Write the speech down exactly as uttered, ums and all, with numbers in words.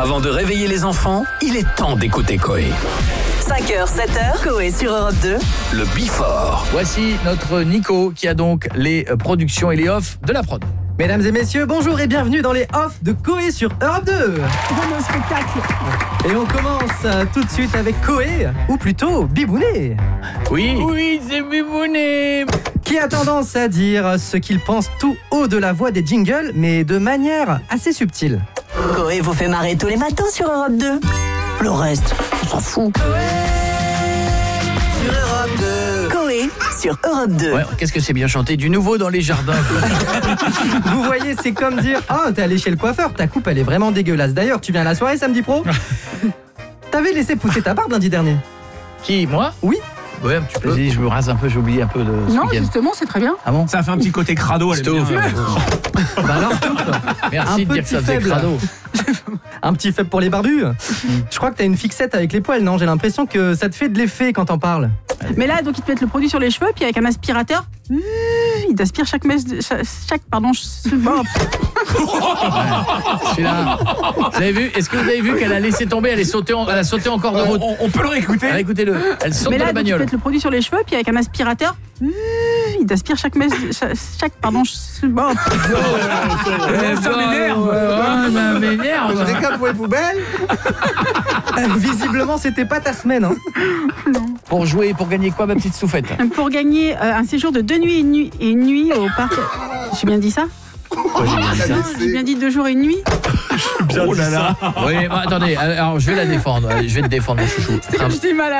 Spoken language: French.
Avant de réveiller les enfants, il est temps d'écouter Coé. cinq heures, sept heures, Coé sur Europe deux. Le Before. Voici notre Nico qui a donc les productions et les offs de la prod. Mesdames et messieurs, bonjour et bienvenue dans les offs de Coé sur Europe deux. Bon spectacle. Et on commence euh, tout de suite avec Coé, ou plutôt Bibounet. Oui. Oui, c'est Bibounet. Qui a tendance à dire ce qu'il pense tout haut de la voix des jingles, mais de manière assez subtile. Coé vous fait marrer tous les matins sur Europe deux. Le reste, on s'en fout. Coé sur Europe deux. Coé sur Europe deux. Ouais, qu'est-ce que c'est bien chanté, du nouveau dans les jardins. Vous voyez, c'est comme dire « Ah, oh, t'es allé chez le coiffeur, ta coupe elle est vraiment dégueulasse. D'ailleurs, tu viens à la soirée samedi pro ?» T'avais laissé pousser ta barbe lundi dernier. Qui, moi? Oui. Ouais, un petit peu. Vas-y, je me rase un peu, j'ai oublié un peu de ce Non, week-end. justement, c'est très bien. Ah bon? Ça a fait un petit côté crado, elle est bien. Bah alors, Merci un de dire que ça faisait faible. crado. Un petit faible pour les barbus. Je crois que t'as une fixette avec les poils, non? J'ai l'impression que ça te fait de l'effet quand t'en parles. Mais là, donc, ils te mettent le produit sur les cheveux, puis avec un aspirateur, il t'aspire chaque mèche, de- chaque, chaque pardon, je- bon, Celui-là. Vous avez vu? Est-ce que vous avez vu qu'elle a laissé tomber? Elle est sautée, en- elle a sauté encore de route. On, on peut le réécouter. Allez, écoutez-le. Elle saute mais de là, la donc, ils te bagnole. mettent le produit sur les cheveux, puis avec un aspirateur, il t'aspire chaque mèche, de- chaque, chaque pardon, je- bon, Ça m'énerve. Ouais, ça m'énerve. Récap pour les poubelles. Visiblement, c'était pas ta semaine. Hein. Pour jouer, pour gagner quoi, ma petite souffette? pour gagner euh, un séjour de deux nuits et une nuit, et une nuit au parc. J'ai bien dit ça? Pourquoi j'ai bien dit ça? J'ai bien dit deux jours et une nuit. Oh là là. Oui, bah, attendez, alors je vais la défendre. Je vais te défendre, mon chouchou. J'étais malade.